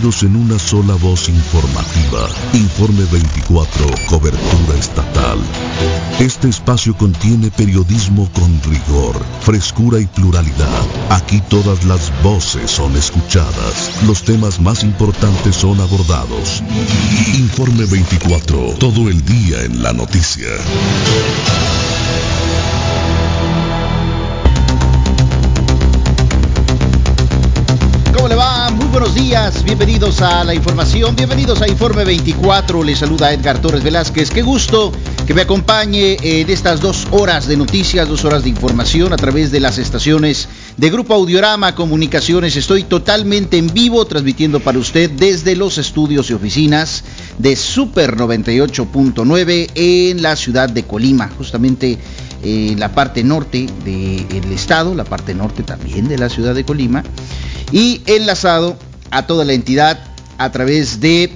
unidos en una sola voz informativa. Informe 24, cobertura estatal. Este espacio contiene periodismo con rigor, frescura y pluralidad. Aquí todas las voces son escuchadas. Los temas más importantes son abordados. Informe 24, todo el día en la noticia. ¿Cómo le va? Muy buenos días, bienvenidos a la información, bienvenidos a Informe 24, les saluda Edgar Torres Velázquez. Qué gusto que me acompañe en estas 2 horas de noticias, 2 horas de información a través de las estaciones de Grupo Audiorama Comunicaciones. Estoy totalmente en vivo transmitiendo para usted desde los estudios y oficinas de Super 98.9 en la ciudad de Colima, justamente en la parte norte del estado, la parte norte también de la ciudad de Colima, y enlazado a toda la entidad a través de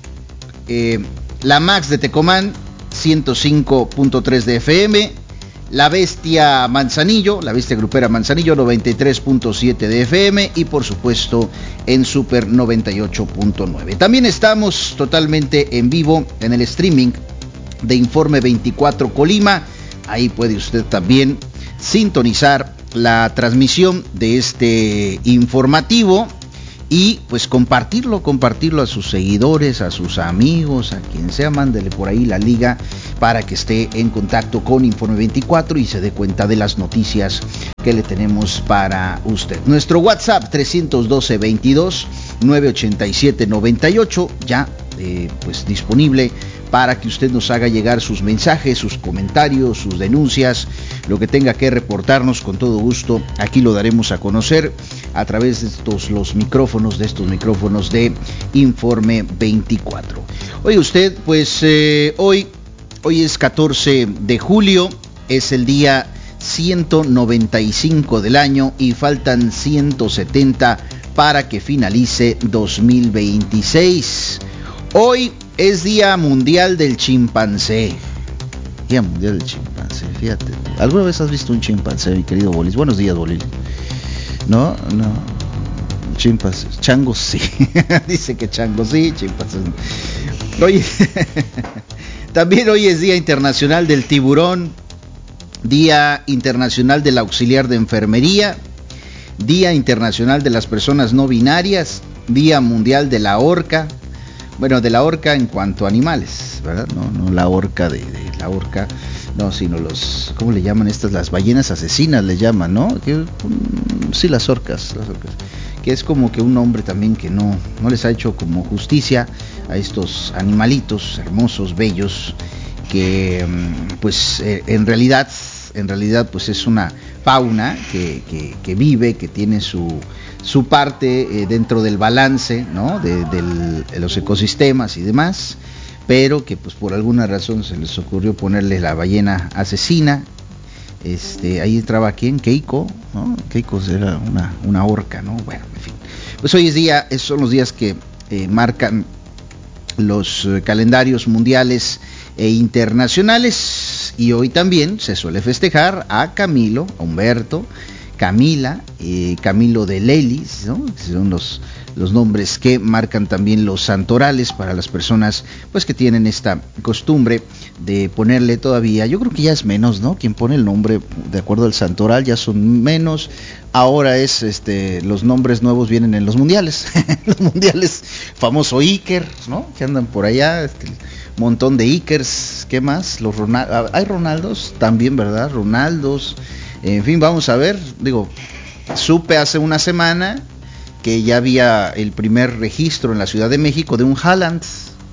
la Max de Tecomán 105.3 de FM, la Bestia Manzanillo, la Bestia Grupera Manzanillo 93.7 de FM y por supuesto en Super 98.9. También estamos totalmente en vivo en el streaming de Informe 24 Colima. Ahí puede usted también sintonizar la transmisión de este informativo y pues compartirlo a sus seguidores, a sus amigos, a quien sea, mándele por ahí la liga para que esté en contacto con Informe 24 y se dé cuenta de las noticias que le tenemos para usted. Nuestro WhatsApp 312 22 987 98 ya pues disponible para que usted nos haga llegar sus mensajes, sus comentarios, sus denuncias, lo que tenga que reportarnos, con todo gusto. Aquí lo daremos a conocer a través de estos micrófonos de Informe 24. Oye usted, pues hoy es 14 de julio, es el día 195 del año y faltan 170 para que finalice 2026. Hoy es Día Mundial del Chimpancé. Día Mundial del Chimpancé, fíjate. ¿Alguna vez has visto un chimpancé, mi querido Bolis? Buenos días, Bolis. No. Chimpancé. Changos sí. Dice que changos sí, chimpancés no. Oye, también hoy es Día Internacional del Tiburón, Día Internacional del Auxiliar de Enfermería, Día Internacional de las Personas No Binarias, Día Mundial de la Orca. Bueno, de la orca en cuanto a animales, ¿verdad? No la orca de la orca, no, sino los, ¿cómo le llaman estas? Las ballenas asesinas le llaman, ¿no? Sí, las orcas, que es como que un nombre también que no les ha hecho como justicia a estos animalitos hermosos, bellos, que pues en realidad pues es una fauna que vive, que tiene su parte dentro del balance, ¿no? de los ecosistemas y demás, pero que pues por alguna razón se les ocurrió ponerle la ballena asesina. Ahí entraba ¿quién? Keiko, ¿no? Keiko era una orca, ¿no? Bueno, en fin. Pues hoy es día, esos son los días que marcan los calendarios mundiales e internacionales, y hoy también se suele festejar a Camilo, a Humberto, Camila, Camilo de Lelis, ¿no? Son los nombres que marcan también los santorales para las personas pues que tienen esta costumbre de ponerle todavía, yo creo que ya es menos, ¿no? Quien pone el nombre de acuerdo al santoral ya son menos. Ahora es los nombres nuevos vienen en los mundiales. Los mundiales, famoso Iker, ¿no? Que andan por allá, montón de Ikers, ¿qué más? Hay Ronaldos también, ¿verdad? Ronaldos. En fin, vamos a ver, supe hace una semana que ya había el primer registro en la Ciudad de México de un Haaland.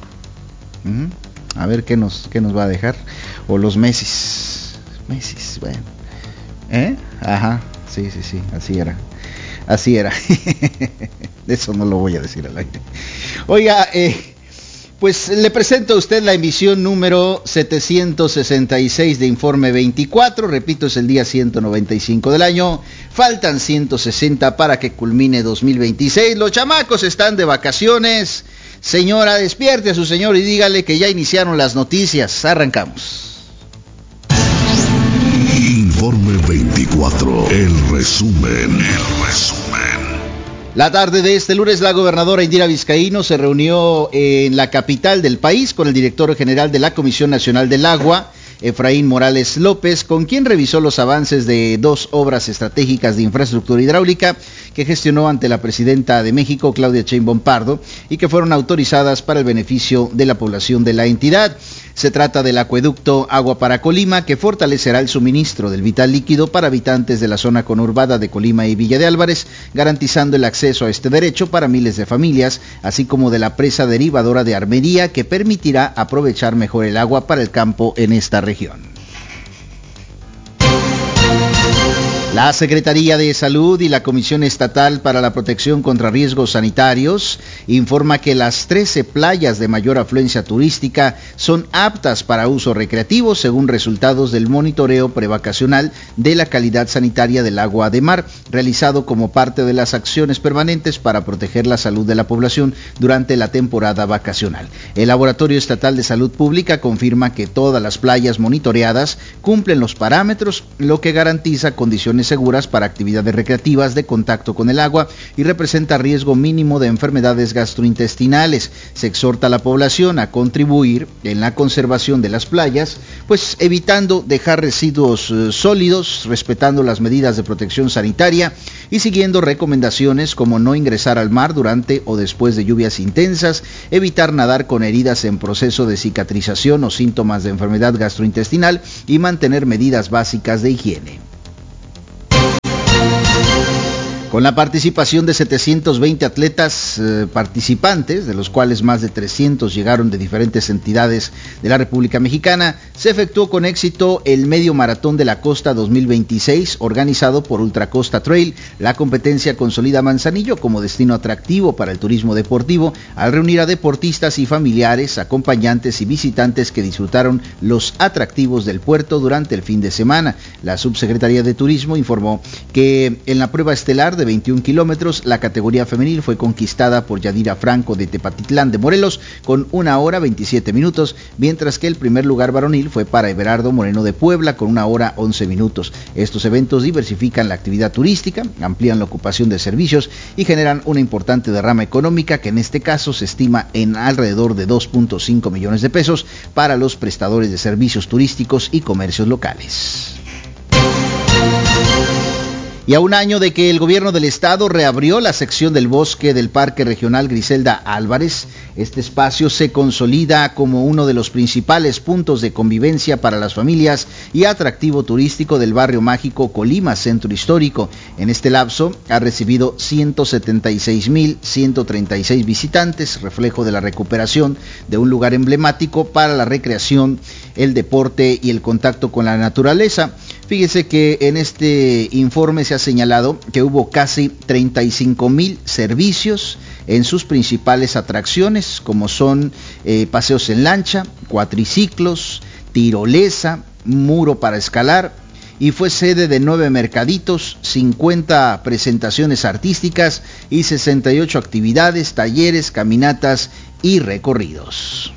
A ver qué nos va a dejar. O los Messi, bueno. Ajá, sí, así era. Eso no lo voy a decir al aire. Oiga, pues le presento a usted la emisión número 766 de Informe 24. Repito, es el día 195 del año. Faltan 160 para que culmine 2026. Los chamacos están de vacaciones. Señora, despierte a su señor y dígale que ya iniciaron las noticias. Arrancamos. Informe 24. El resumen. La tarde de este lunes, la gobernadora Indira Vizcaíno se reunió en la capital del país con el director general de la Comisión Nacional del Agua, Efraín Morales López, con quien revisó los avances de 2 obras estratégicas de infraestructura hidráulica que gestionó ante la presidenta de México, Claudia Sheinbaum Pardo, y que fueron autorizadas para el beneficio de la población de la entidad. Se trata del acueducto Agua para Colima, que fortalecerá el suministro del vital líquido para habitantes de la zona conurbada de Colima y Villa de Álvarez, garantizando el acceso a este derecho para miles de familias, así como de la presa derivadora de Armería, que permitirá aprovechar mejor el agua para el campo en esta región. La Secretaría de Salud y la Comisión Estatal para la Protección contra Riesgos Sanitarios informa que las 13 playas de mayor afluencia turística son aptas para uso recreativo según resultados del monitoreo prevacacional de la calidad sanitaria del agua de mar, realizado como parte de las acciones permanentes para proteger la salud de la población durante la temporada vacacional. El Laboratorio Estatal de Salud Pública confirma que todas las playas monitoreadas cumplen los parámetros, lo que garantiza condiciones seguras para actividades recreativas de contacto con el agua y representa riesgo mínimo de enfermedades gastrointestinales. Se exhorta a la población a contribuir en la conservación de las playas, pues evitando dejar residuos sólidos, respetando las medidas de protección sanitaria y siguiendo recomendaciones como no ingresar al mar durante o después de lluvias intensas, evitar nadar con heridas en proceso de cicatrización o síntomas de enfermedad gastrointestinal y mantener medidas básicas de higiene. Con la participación de 720 atletas participantes, de los cuales más de 300 llegaron de diferentes entidades de la República Mexicana, se efectuó con éxito el Medio Maratón de la Costa 2026, organizado por Ultracosta Trail. La competencia consolida Manzanillo como destino atractivo para el turismo deportivo, al reunir a deportistas y familiares, acompañantes y visitantes que disfrutaron los atractivos del puerto durante el fin de semana. La Subsecretaría de Turismo informó que en la prueba estelar de 21 kilómetros, la categoría femenil fue conquistada por Yadira Franco de Tepatitlán de Morelos con 1 hora 27 minutos, mientras que el primer lugar varonil fue para Everardo Moreno de Puebla con 1 hora 11 minutos. Estos eventos diversifican la actividad turística, amplían la ocupación de servicios y generan una importante derrama económica que en este caso se estima en alrededor de 2.5 millones de pesos para los prestadores de servicios turísticos y comercios locales. Y a un año de que el gobierno del estado reabrió la sección del bosque del Parque Regional Griselda Álvarez, este espacio se consolida como uno de los principales puntos de convivencia para las familias y atractivo turístico del barrio mágico Colima Centro Histórico. En este lapso ha recibido 176,136 visitantes, reflejo de la recuperación de un lugar emblemático para la recreación, el deporte y el contacto con la naturaleza. Fíjese que en este informe se ha señalado que hubo casi 35,000 servicios en sus principales atracciones, como son paseos en lancha, cuatriciclos, tirolesa, muro para escalar, y fue sede de 9 mercaditos, 50 presentaciones artísticas y 68 actividades, talleres, caminatas y recorridos.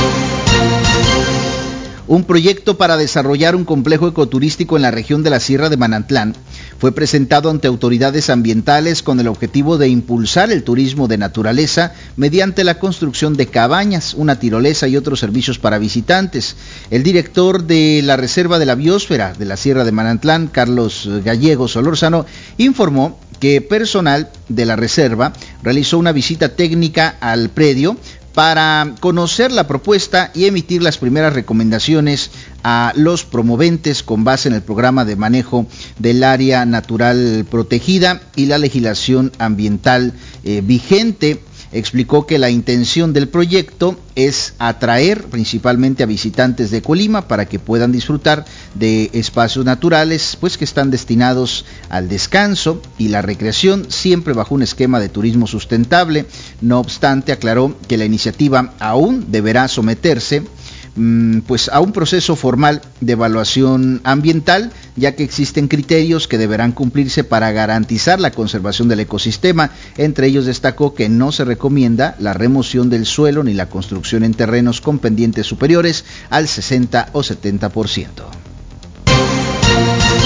Un proyecto para desarrollar un complejo ecoturístico en la región de la Sierra de Manantlán fue presentado ante autoridades ambientales con el objetivo de impulsar el turismo de naturaleza mediante la construcción de cabañas, una tirolesa y otros servicios para visitantes. El director de la Reserva de la Biosfera de la Sierra de Manantlán, Carlos Gallegos Solórzano, informó que personal de la reserva realizó una visita técnica al predio para conocer la propuesta y emitir las primeras recomendaciones a los promoventes con base en el programa de manejo del área natural protegida y la legislación ambiental vigente. Explicó que la intención del proyecto es atraer principalmente a visitantes de Colima para que puedan disfrutar de espacios naturales, pues que están destinados al descanso y la recreación, siempre bajo un esquema de turismo sustentable. No obstante, aclaró que la iniciativa aún deberá someterse pues a un proceso formal de evaluación ambiental, ya que existen criterios que deberán cumplirse para garantizar la conservación del ecosistema. Entre ellos destacó que no se recomienda la remoción del suelo ni la construcción en terrenos con pendientes superiores al 60 o 70%.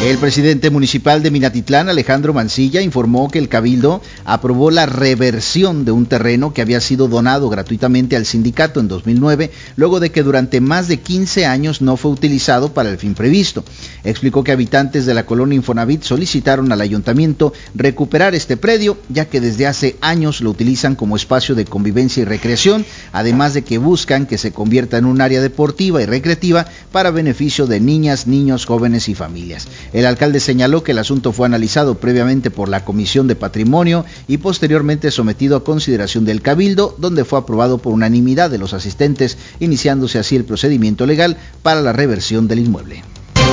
El presidente municipal de Minatitlán, Alejandro Mancilla, informó que el Cabildo aprobó la reversión de un terreno que había sido donado gratuitamente al sindicato en 2009, luego de que durante más de 15 años no fue utilizado para el fin previsto. Explicó que habitantes de la colonia Infonavit solicitaron al ayuntamiento recuperar este predio, ya que desde hace años lo utilizan como espacio de convivencia y recreación, además de que buscan que se convierta en un área deportiva y recreativa para beneficio de niñas, niños, jóvenes y familias. El alcalde señaló que el asunto fue analizado previamente por la Comisión de Patrimonio y posteriormente sometido a consideración del Cabildo, donde fue aprobado por unanimidad de los asistentes, iniciándose así el procedimiento legal para la reversión del inmueble.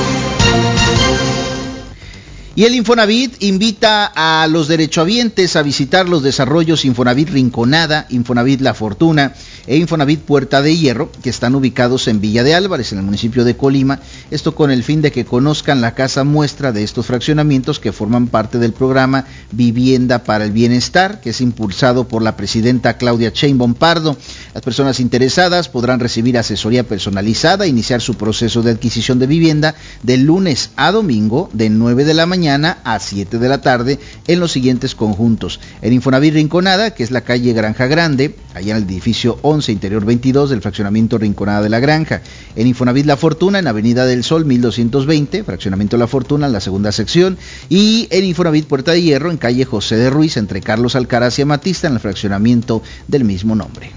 Y el Infonavit invita a los derechohabientes a visitar los desarrollos Infonavit Rinconada, Infonavit La Fortuna e Infonavit Puerta de Hierro, que están ubicados en Villa de Álvarez, en el municipio de Colima, esto con el fin de que conozcan la casa muestra de estos fraccionamientos que forman parte del programa Vivienda para el Bienestar, que es impulsado por la presidenta Claudia Sheinbaum Pardo. Las personas interesadas podrán recibir asesoría personalizada e iniciar su proceso de adquisición de vivienda de lunes a domingo, de 9 de la mañana a 7 de la tarde, en los siguientes conjuntos: en Infonavit Rinconada, que es la calle Granja Grande, allá en el edificio 11, interior 22 del fraccionamiento Rinconada de la Granja; en Infonavit La Fortuna, en Avenida del Sol 1220, fraccionamiento La Fortuna, en la segunda sección; y en Infonavit Puerta de Hierro, en calle José de Ruiz, entre Carlos Alcaraz y Amatista, en el fraccionamiento del mismo nombre.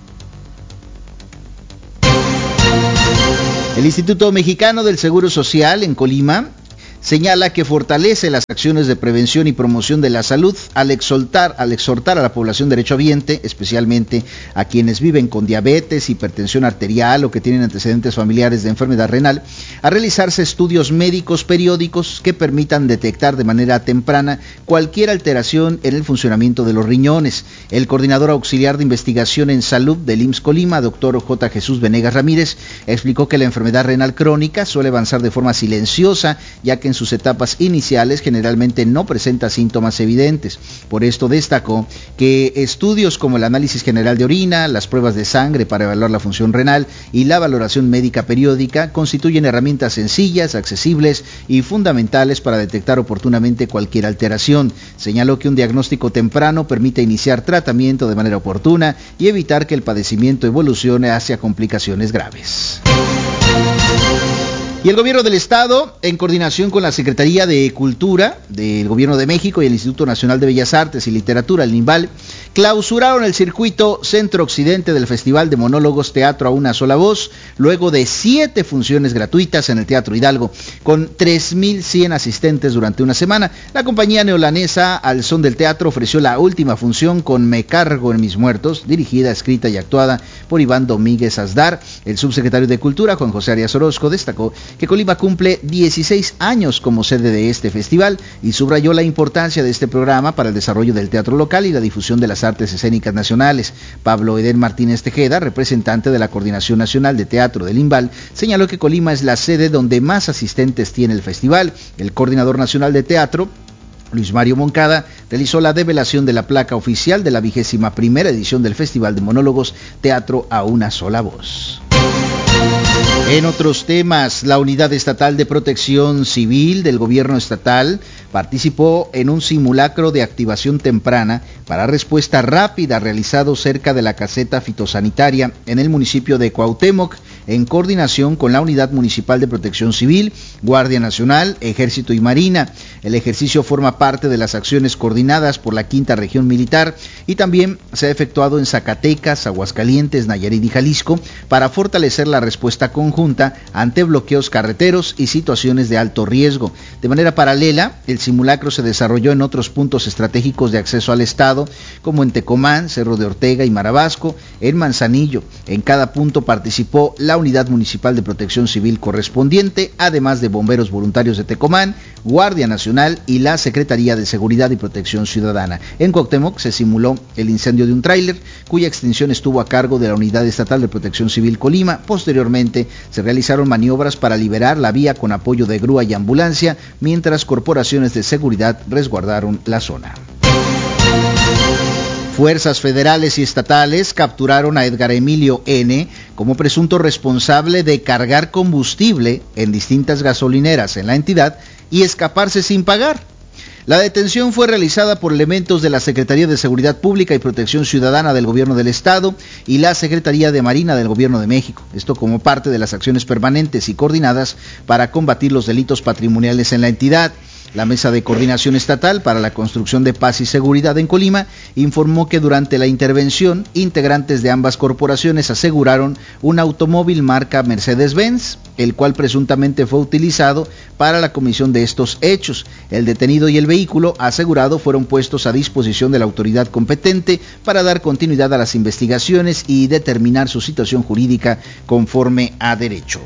El Instituto Mexicano del Seguro Social en Colima señala que fortalece las acciones de prevención y promoción de la salud al exhortar a la población derechohabiente, especialmente a quienes viven con diabetes, hipertensión arterial o que tienen antecedentes familiares de enfermedad renal, a realizarse estudios médicos periódicos que permitan detectar de manera temprana cualquier alteración en el funcionamiento de los riñones. El coordinador auxiliar de investigación en salud del IMSS Colima, doctor J. Jesús Venegas Ramírez, explicó que la enfermedad renal crónica suele avanzar de forma silenciosa, ya que en sus etapas iniciales generalmente no presenta síntomas evidentes. Por esto destacó que estudios como el análisis general de orina, las pruebas de sangre para evaluar la función renal y la valoración médica periódica constituyen herramientas sencillas, accesibles y fundamentales para detectar oportunamente cualquier alteración. Señaló que un diagnóstico temprano permite iniciar tratamiento de manera oportuna y evitar que el padecimiento evolucione hacia complicaciones graves. Y el gobierno del estado, en coordinación con la Secretaría de Cultura del Gobierno de México y el Instituto Nacional de Bellas Artes y Literatura, el INVAL, clausuraron el circuito centro-occidente del Festival de Monólogos Teatro a una sola voz, luego de 7 funciones gratuitas en el Teatro Hidalgo, con 3,100 asistentes durante una semana. La compañía neolanesa Al Son del Teatro ofreció la última función con Me Cargo en Mis Muertos, dirigida, escrita y actuada por Iván Domínguez Asdar. El subsecretario de Cultura, Juan José Arias Orozco, destacó que Colima cumple 16 años como sede de este festival y subrayó la importancia de este programa para el desarrollo del teatro local y la difusión de las artes escénicas nacionales. Pablo Eden Martínez Tejeda, representante de la Coordinación Nacional de Teatro del INVAL, señaló que Colima es la sede donde más asistentes tiene el festival. El coordinador nacional de teatro, Luis Mario Moncada, realizó la develación de la placa oficial de la 21ª edición del Festival de Monólogos Teatro a una sola voz. En otros temas, la Unidad Estatal de Protección Civil del Gobierno Estatal participó en un simulacro de activación temprana para respuesta rápida realizado cerca de la caseta fitosanitaria en el municipio de Cuauhtémoc, en coordinación con la Unidad Municipal de Protección Civil, Guardia Nacional, Ejército y Marina. El ejercicio forma parte de las acciones coordinadas por la 5ª Región Militar y también se ha efectuado en Zacatecas, Aguascalientes, Nayarit y Jalisco para fortalecer la respuesta conjunta ante bloqueos carreteros y situaciones de alto riesgo. De manera paralela, el simulacro se desarrolló en otros puntos estratégicos de acceso al Estado, como en Tecomán, Cerro de Ortega y Marabasco, en Manzanillo. En cada punto participó la Unidad Municipal de Protección Civil correspondiente, además de bomberos voluntarios de Tecomán, Guardia Nacional y la Secretaría de Seguridad y Protección Ciudadana. En Cuauhtémoc se simuló el incendio de un tráiler, cuya extinción estuvo a cargo de la Unidad Estatal de Protección Civil Colima. Posteriormente se realizaron maniobras para liberar la vía con apoyo de grúa y ambulancia, mientras corporaciones de seguridad resguardaron la zona. Fuerzas federales y estatales capturaron a Edgar Emilio N. como presunto responsable de cargar combustible en distintas gasolineras en la entidad y escaparse sin pagar. La detención fue realizada por elementos de la Secretaría de Seguridad Pública y Protección Ciudadana del Gobierno del Estado y la Secretaría de Marina del Gobierno de México. Esto como parte de las acciones permanentes y coordinadas para combatir los delitos patrimoniales en la entidad. La Mesa de Coordinación Estatal para la Construcción de Paz y Seguridad en Colima informó que durante la intervención, integrantes de ambas corporaciones aseguraron un automóvil marca Mercedes-Benz, el cual presuntamente fue utilizado para la comisión de estos hechos. El detenido y el vehículo asegurado fueron puestos a disposición de la autoridad competente para dar continuidad a las investigaciones y determinar su situación jurídica conforme a derecho.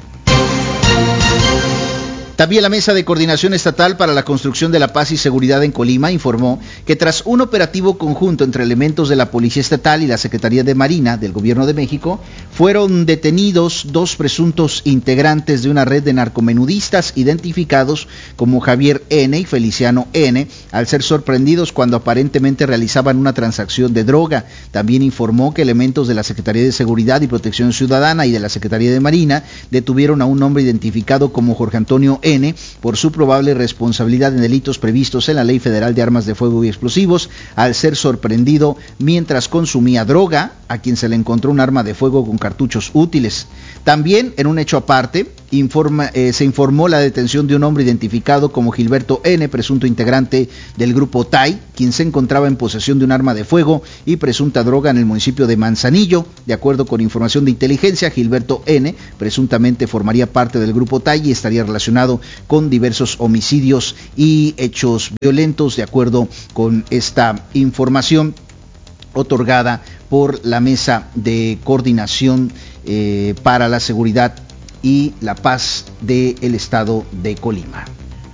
También la Mesa de Coordinación Estatal para la Construcción de la Paz y Seguridad en Colima informó que tras un operativo conjunto entre elementos de la Policía Estatal y la Secretaría de Marina del Gobierno de México, fueron detenidos 2 presuntos integrantes de una red de narcomenudistas identificados como Javier N. y Feliciano N., al ser sorprendidos cuando aparentemente realizaban una transacción de droga. También informó que elementos de la Secretaría de Seguridad y Protección Ciudadana y de la Secretaría de Marina detuvieron a un hombre identificado como Jorge Antonio N. por su probable responsabilidad en delitos previstos en la Ley Federal de Armas de Fuego y Explosivos, al ser sorprendido mientras consumía droga, a quien se le encontró un arma de fuego con cartuchos útiles. También, en un hecho aparte, se informó la detención de un hombre identificado como Gilberto N., presunto integrante del grupo TAI, quien se encontraba en posesión de un arma de fuego y presunta droga en el municipio de Manzanillo. De acuerdo con información de inteligencia, Gilberto N. presuntamente formaría parte del grupo TAI y estaría relacionado con diversos homicidios y hechos violentos, de acuerdo con esta información otorgada por la Mesa de Coordinación para la Seguridad y la Paz del Estado de Colima.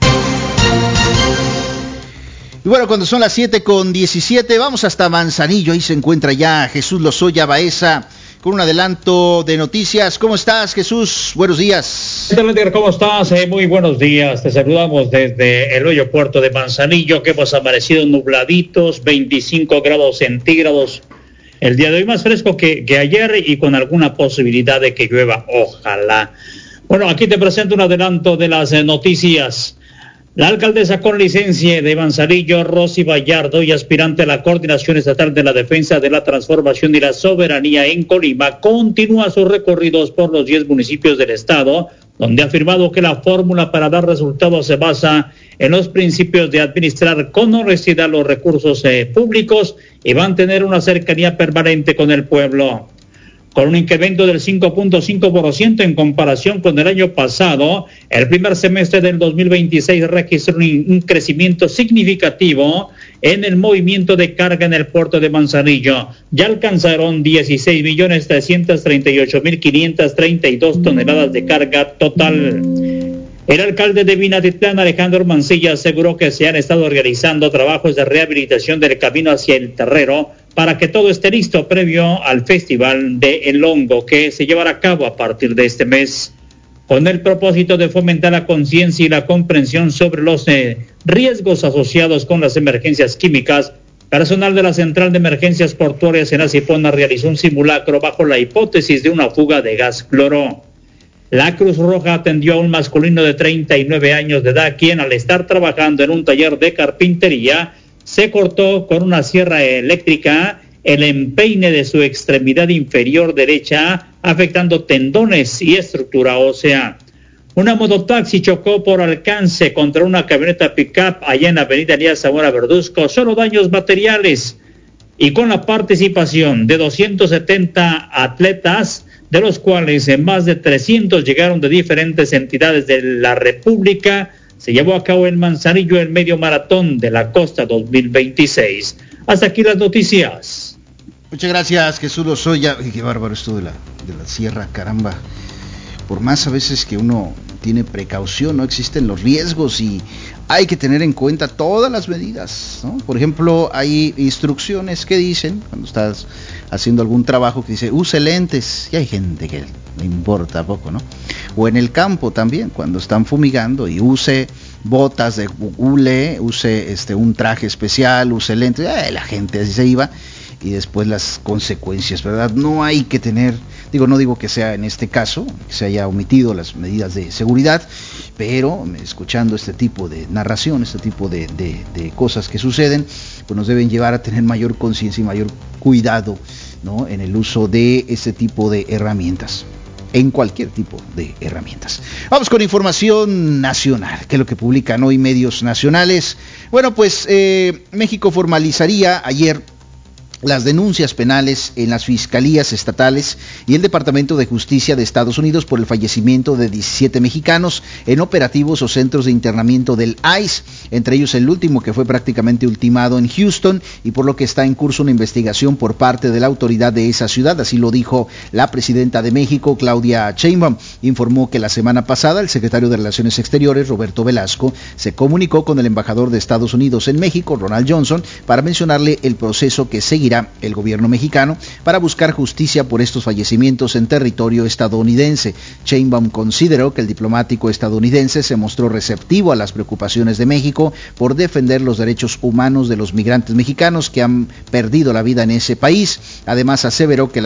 Y bueno, cuando son las 7:17, vamos hasta Manzanillo. Ahí se encuentra ya Jesús Lozoya Baeza con un adelanto de noticias. ¿Cómo estás, Jesús? Buenos días. ¿Qué tal, Edgar? ¿Cómo estás? Muy buenos días. Te saludamos desde el bello puerto de Manzanillo, que hemos amanecido nubladitos, 25 grados centígrados. El día de hoy más fresco que ayer y con alguna posibilidad de que llueva, ojalá. Bueno, aquí te presento un adelanto de las noticias. La alcaldesa con licencia de Manzanillo, Rosy Vallardo, y aspirante a la Coordinación Estatal de la Defensa de la Transformación y la Soberanía en Colima, continúa sus recorridos por los 10 municipios del estado, donde ha afirmado que la fórmula para dar resultados se basa en los principios de administrar con honestidad los recursos públicos y mantener una cercanía permanente con el pueblo. Con un incremento del 5.5% en comparación con el año pasado, el primer semestre del 2026 registró un crecimiento significativo en el movimiento de carga en el puerto de Manzanillo. Ya alcanzaron 16.338.532 toneladas de carga total. El alcalde de Minatitlán, Alejandro Mancilla, aseguró que se han estado realizando trabajos de rehabilitación del camino hacia el Terrero para que todo esté listo previo al Festival de El Hongo, que se llevará a cabo a partir de este mes, con el propósito de fomentar la conciencia y la comprensión sobre los riesgos asociados con las emergencias químicas. Personal de la Central de Emergencias Portuarias en Acipona realizó un simulacro bajo la hipótesis de una fuga de gas cloro. La Cruz Roja atendió a un masculino de 39 años de edad, quien al estar trabajando en un taller de carpintería, se cortó con una sierra eléctrica el empeine de su extremidad inferior derecha, afectando tendones y estructura ósea. Una mototaxi chocó por alcance contra una camioneta pick-up allá en la avenida Elías Zamora Verduzco, solo daños materiales. Y con la participación de 270 atletas, de los cuales más de 300 llegaron de diferentes entidades de la República, se llevó a cabo en Manzanillo el Medio Maratón de la Costa 2026. Hasta aquí las noticias. Muchas gracias, Jesús Lozoya. Qué bárbaro esto de la sierra, caramba. Por más a veces que uno tiene precaución, no existen los riesgos y hay que tener en cuenta todas las medidas, ¿no? Por ejemplo, hay instrucciones que dicen, cuando estás haciendo algún trabajo, que dice, use lentes, y hay gente que le importa poco, ¿no? O en el campo también, cuando están fumigando, y use botas de hule, use un traje especial, use lentes, la gente así se iba. y después las consecuencias, ¿verdad? No hay que tener, no digo que sea en este caso, que se haya omitido las medidas de seguridad, pero escuchando este tipo de narración, este tipo de cosas que suceden, pues nos deben llevar a tener mayor conciencia y mayor cuidado, ¿no?, en el uso de este tipo de herramientas, en cualquier tipo de herramientas. Vamos con información nacional, que es lo que publican hoy medios nacionales. Bueno, pues México formalizaría ayer las denuncias penales en las fiscalías estatales y el Departamento de Justicia de Estados Unidos por el fallecimiento de 17 mexicanos en operativos o centros de internamiento del ICE, entre ellos el último que fue prácticamente ultimado en Houston, y por lo que está en curso una investigación por parte de la autoridad de esa ciudad. Así lo dijo la presidenta de México, Claudia Sheinbaum. Informó que la semana pasada el secretario de Relaciones Exteriores, Roberto Velasco, se comunicó con el embajador de Estados Unidos en México, Ronald Johnson, para mencionarle el proceso que seguirá el gobierno mexicano para buscar justicia por estos fallecimientos en territorio estadounidense. Sheinbaum consideró que el diplomático estadounidense se mostró receptivo a las preocupaciones de México por defender los derechos humanos de los migrantes mexicanos que han perdido la vida en ese país. Además, aseveró que